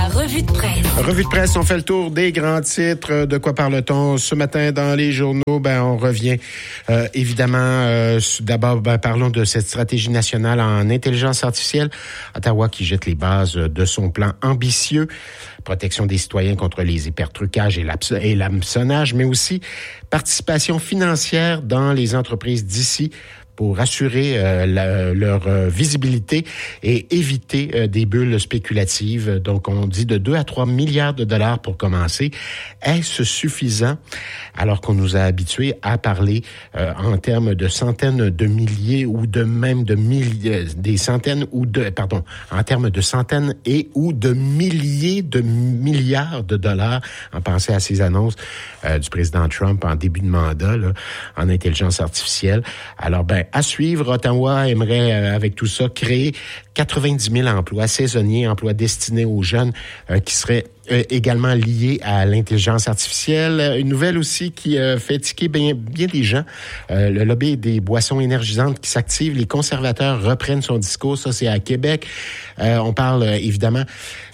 La revue de presse. Revue de presse, on fait le tour des grands titres. De quoi parle-t-on ce matin dans les journaux? On revient évidemment. D'abord, parlons de cette stratégie nationale en intelligence artificielle. Ottawa qui jette les bases de son plan ambitieux. Protection des citoyens contre les hypertrucages et l'hameçonnage, mais aussi participation financière dans les entreprises d'ici pour assurer leur visibilité et éviter des bulles spéculatives. Donc, on dit de 2 à 3 milliards de dollars pour commencer. Est-ce suffisant? Alors qu'on nous a habitués à parler en termes de centaines de milliers ou de même de milliers, en termes de centaines et ou de milliers de milliards de dollars. En pensant à ces annonces du président Trump en début de mandat là, en intelligence artificielle. Alors, à suivre, Ottawa aimerait, avec tout ça, créer 90 000 emplois saisonniers, emplois destinés aux jeunes qui seraient également liés à l'intelligence artificielle. Une nouvelle aussi qui fait tiquer bien des gens. Le lobby des boissons énergisantes qui s'active. Les conservateurs reprennent son discours. Ça, c'est à Québec. On parle évidemment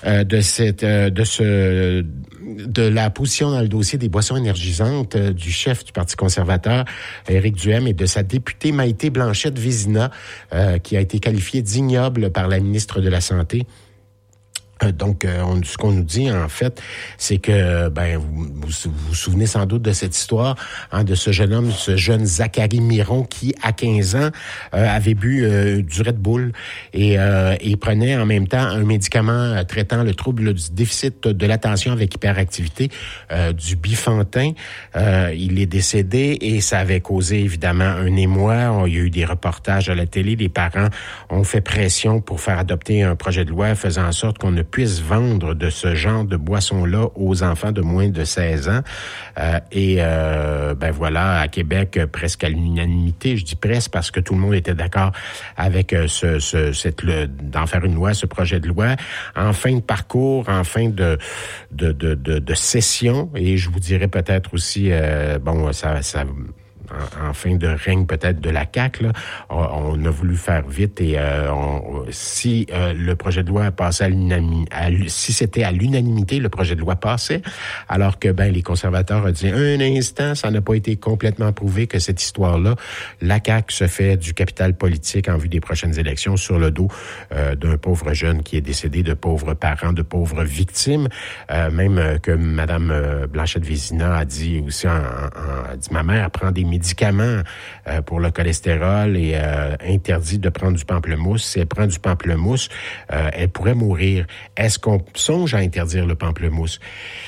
de la position dans le dossier des boissons énergisantes du chef du Parti conservateur, Éric Duhaime, et de sa députée Maïté Blanchette-Vézina, qui a été qualifiée d'ignoble par la ministre de la Santé. Donc, ce qu'on nous dit, en fait, c'est que, vous vous souvenez sans doute de cette histoire, de ce jeune homme, ce jeune Zachary Miron, qui, à 15 ans, avait bu du Red Bull et prenait en même temps un médicament traitant le trouble du déficit de l'attention avec hyperactivité, du Bifantin. Il est décédé et ça avait causé, évidemment, un émoi. Il y a eu des reportages à la télé. Les parents ont fait pression pour faire adopter un projet de loi faisant en sorte qu'on ne puisse vendre de ce genre de boisson-là aux enfants de moins de 16 ans. Voilà, à Québec, presque à l'unanimité, je dis presque parce que tout le monde était d'accord avec d'en faire une loi, ce projet de loi, en fin de parcours, en fin de session, et je vous dirais peut-être aussi, en fin de règne peut-être de la CAQ, là, on a voulu faire vite et si le projet de loi passait si c'était à l'unanimité, le projet de loi passait, alors que les conservateurs ont dit un instant, ça n'a pas été complètement prouvé que cette histoire-là, la CAQ se fait du capital politique en vue des prochaines élections sur le dos d'un pauvre jeune qui est décédé, de pauvres parents, de pauvres victimes, même que Madame Blanchette-Vézina a dit aussi, a dit ma mère prend des médicaments pour le cholestérol et interdit de prendre du pamplemousse. Si elle prend du pamplemousse, elle pourrait mourir. Est-ce qu'on songe à interdire le pamplemousse?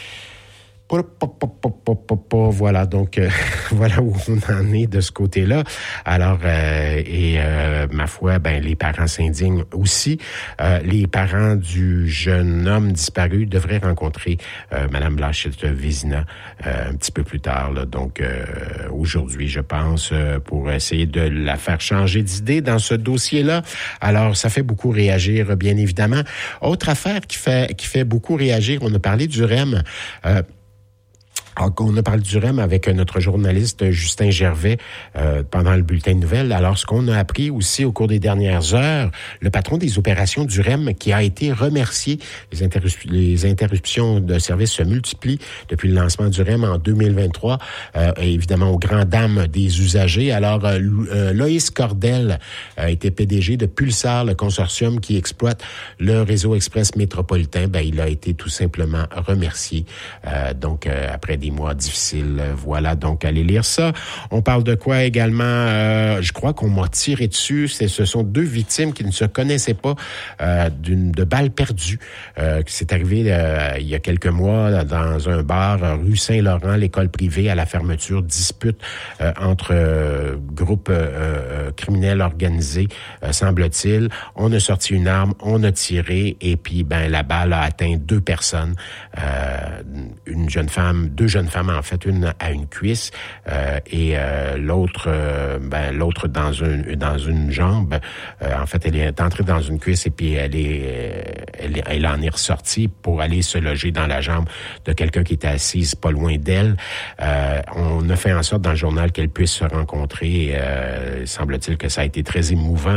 Voilà, donc voilà où on en est de ce côté-là. Alors, ma foi, les parents s'indignent aussi. Les parents du jeune homme disparu devraient rencontrer Madame Blanchette-Vézina un petit peu plus tard. Là. Donc, aujourd'hui, je pense, pour essayer de la faire changer d'idée dans ce dossier-là. Alors, ça fait beaucoup réagir, bien évidemment. Autre affaire qui fait beaucoup réagir, on a parlé du REM. On a parlé du REM avec notre journaliste Justin Gervais pendant le bulletin de nouvelles. Alors, ce qu'on a appris aussi au cours des dernières heures, le patron des opérations du REM qui a été remercié, les interruptions de service se multiplient depuis le lancement du REM en 2023, et évidemment aux grandes dames des usagers. Alors, Loïs Cordel était PDG de Pulsar, le consortium qui exploite le réseau express métropolitain. Il a été tout simplement remercié. Donc, après des mois difficiles. Voilà, donc allez lire ça. On parle de quoi également? Je crois qu'on m'a tiré dessus. Ce sont 2 victimes qui ne se connaissaient pas de balles perdues. C'est arrivé il y a quelques mois dans un bar rue Saint-Laurent, l'école privée à la fermeture, dispute entre groupes criminels organisés, semble-t-il. On a sorti une arme, on a tiré et puis la balle a atteint 2 personnes. Une jeune femme, 2 jeunes femmes, en fait, une à une cuisse et l'autre dans une jambe. En fait, elle est entrée dans une cuisse et puis elle en est ressortie pour aller se loger dans la jambe de quelqu'un qui était assise pas loin d'elle. On a fait en sorte dans le journal qu'elle puisse se rencontrer. Semble-t-il que ça a été très émouvant.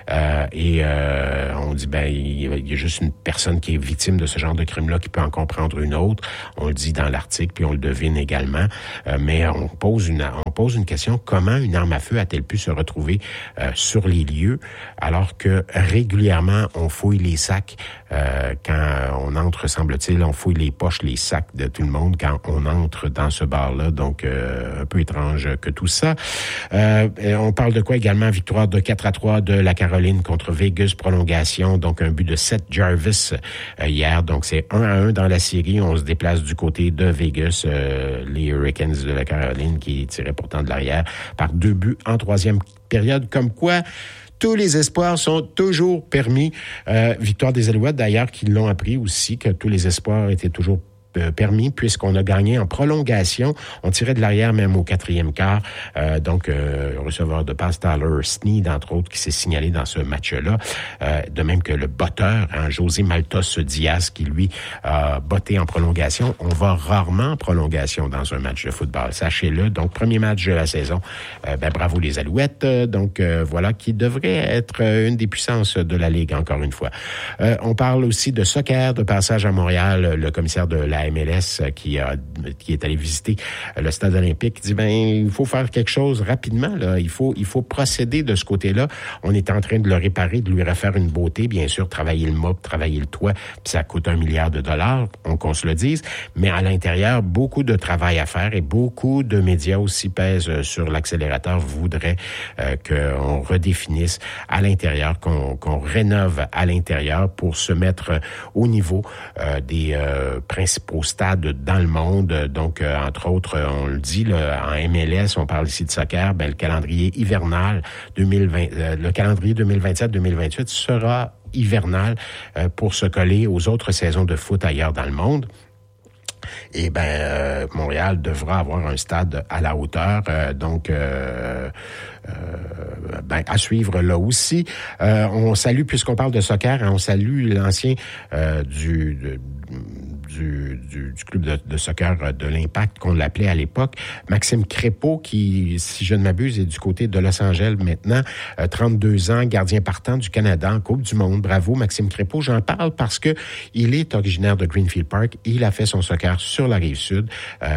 On dit, il y a juste une personne qui est victime de ce genre de crime-là qui peut en comprendre une autre. On le dit dans l'article, puis on le devine également. Mais on pose une question. Comment une arme à feu a-t-elle pu se retrouver sur les lieux alors que régulièrement, on fouille les sacs quand on entre, semble-t-il, on fouille les poches, les sacs de tout le monde quand on entre dans ce bar-là. Donc, un peu étrange que tout ça. On parle de quoi également? Victoire de 4-3 de la Caroline contre Vegas, prolongation. Donc, un but de Seth Jarvis hier. Donc, c'est 1-1 dans la série. On se déplace du côté de Vegas. Les Hurricanes de la Caroline qui tiraient pourtant de l'arrière par 2 buts en troisième période. Comme quoi, tous les espoirs sont toujours permis. Victoire des Alouettes, d'ailleurs, qui l'ont appris aussi, que tous les espoirs étaient toujours permis puisqu'on a gagné en prolongation. On tirait de l'arrière même au 4e quart. Receveur de passe Tyler Sneed, entre autres, qui s'est signalé dans ce match-là. De même que le botteur, José Maltos Diaz, qui lui a botté en prolongation. On va rarement en prolongation dans un match de football. Sachez-le. Donc, premier match de la saison. Bravo les Alouettes. Voilà, qui devrait être une des puissances de la Ligue, encore une fois. On parle aussi de soccer, de passage à Montréal. Le commissaire de la MLS qui est allé visiter le stade olympique dit il faut faire quelque chose rapidement là, il faut procéder de ce côté-là. On est en train de le réparer, de lui refaire une beauté, bien sûr, travailler le mop, travailler le toit, puis ça coûte $1 milliard, qu'on se le dise, mais à l'intérieur, beaucoup de travail à faire et beaucoup de médias aussi pèsent sur l'accélérateur, voudraient qu'on redéfinisse à l'intérieur, qu'on rénove à l'intérieur pour se mettre au niveau des principaux stades dans le monde. Donc, entre autres, on le dit, en MLS, on parle ici de soccer, le calendrier hivernal 2020, le calendrier 2027-2028 sera hivernal pour se coller aux autres saisons de foot ailleurs dans le monde. Et Montréal devra avoir un stade à la hauteur, à suivre là aussi. On salue, puisqu'on parle de soccer, on salue l'ancien du club de soccer de l'Impact, qu'on l'appelait à l'époque, Maxime Crépeau, qui, si je ne m'abuse, est du côté de Los Angeles maintenant, 32 ans, gardien partant du Canada en Coupe du Monde. Bravo, Maxime Crépeau. J'en parle parce que il est originaire de Greenfield Park. Il a fait son soccer sur la Rive-Sud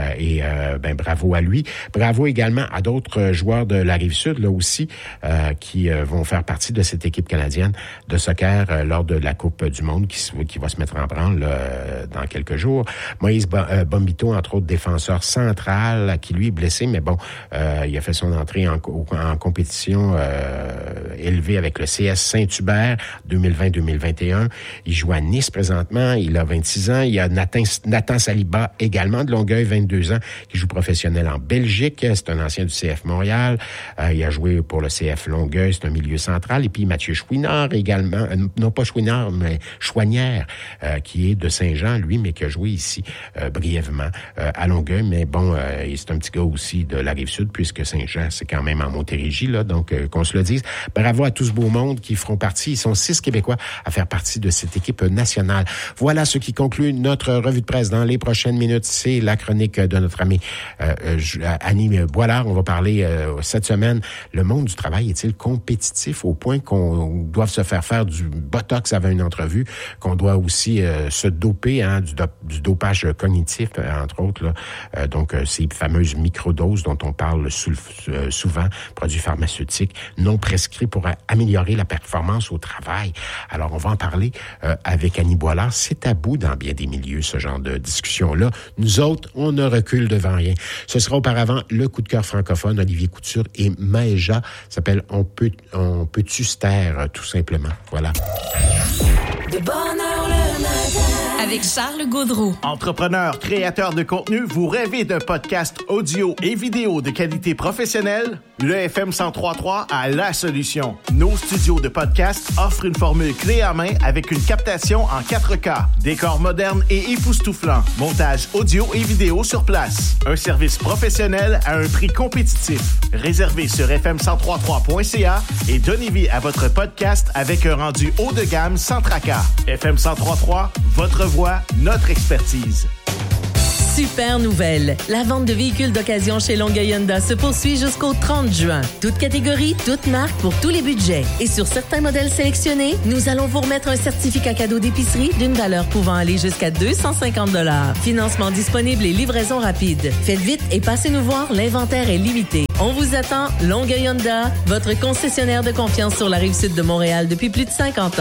bravo à lui. Bravo également à d'autres joueurs de la Rive-Sud, là aussi, qui vont faire partie de cette équipe canadienne de soccer lors de la Coupe du Monde qui va se mettre en branle dans quelques jours. Moïse Bombito, entre autres, défenseur central, qui lui est blessé, mais il a fait son entrée en compétition élevée avec le CS Saint-Hubert 2020-2021. Il joue à Nice présentement, il a 26 ans. Il y a Nathan Saliba, également de Longueuil, 22 ans, qui joue professionnel en Belgique. C'est un ancien du CF Montréal. Il a joué pour le CF Longueuil, c'est un milieu central. Et puis Mathieu Chouinard également, non pas Chouinard, mais Chouanière, qui est de Saint-Jean, lui, mais qui a joué ici brièvement à Longueuil. Mais c'est un petit gars aussi de la Rive-Sud, puisque Saint-Jean, c'est quand même en Montérégie, là, donc qu'on se le dise. Bravo à tout ce beau monde qui feront partie. Ils sont 6 Québécois à faire partie de cette équipe nationale. Voilà ce qui conclut notre revue de presse. Dans les prochaines minutes, c'est la chronique de notre ami Annie Boilard. On va parler cette semaine. Le monde du travail est-il compétitif au point qu'on doit se faire du botox avant une entrevue, qu'on doit aussi se doper du dopage cognitif, entre autres, là. Donc, ces fameuses microdoses dont on parle souvent, produits pharmaceutiques non prescrits pour améliorer la performance au travail. Alors, on va en parler avec Annie Boilard. C'est tabou dans bien des milieux, ce genre de discussion-là. Nous autres, on ne recule devant rien. Ce sera auparavant le coup de cœur francophone, Olivier Couture et Maëja, s'appelle On peut-tu se taire, tout simplement. Voilà. De bonne heure le matin. Avec Charles Gaudreau. Entrepreneur, créateur de contenu, vous rêvez d'un podcast audio et vidéo de qualité professionnelle? Le FM 103.3 a la solution. Nos studios de podcast offrent une formule clé en main avec une captation en 4K, décor moderne et époustouflant, montage audio et vidéo sur place. Un service professionnel à un prix compétitif. Réservé sur fm1033.ca et donnez vie à votre podcast avec un rendu haut de gamme sans tracas. FM 103.3, votre voix, notre expertise. Super nouvelle! La vente de véhicules d'occasion chez Longueuil Honda se poursuit jusqu'au 30 juin. Toute catégorie, toute marque pour tous les budgets. Et sur certains modèles sélectionnés, nous allons vous remettre un certificat cadeau d'épicerie d'une valeur pouvant aller jusqu'à 250 $. Financement disponible et livraison rapide. Faites vite et passez nous voir, l'inventaire est limité. On vous attend, Longueuil Honda, votre concessionnaire de confiance sur la Rive-Sud de Montréal depuis plus de 50 ans.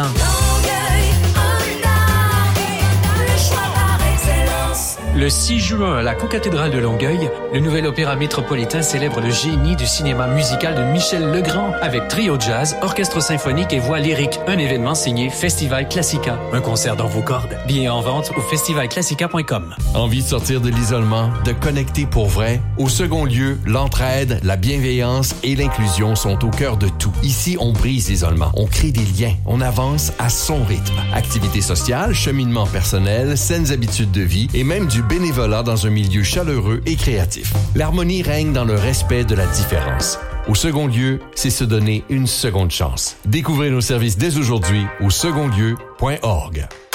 Le 6 juin, à la cocathédrale de Longueuil, le nouvel opéra métropolitain célèbre le génie du cinéma musical de Michel Legrand avec trio jazz, orchestre symphonique et voix lyrique. Un événement signé Festival Classica. Un concert dans vos cordes. Billets en vente au festivalclassica.com. Envie de sortir de l'isolement, de connecter pour vrai? Au second lieu, l'entraide, la bienveillance et l'inclusion sont au cœur de tout. Ici, on brise l'isolement, on crée des liens, on avance à son rythme. Activités sociales, cheminement personnel, saines habitudes de vie et même du bénévolat dans un milieu chaleureux et créatif. L'harmonie règne dans le respect de la différence. Au second lieu, c'est se donner une seconde chance. Découvrez nos services dès aujourd'hui au secondlieu.org.